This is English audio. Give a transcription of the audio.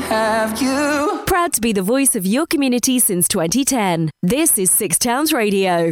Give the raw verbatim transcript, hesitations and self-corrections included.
have you. Proud to be the voice of your community since twenty ten. This is Six Towns Radio.